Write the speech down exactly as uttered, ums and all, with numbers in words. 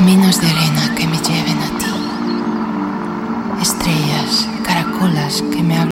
Caminos de arena que me lleven a ti. Estrellas, caracolas que me hablen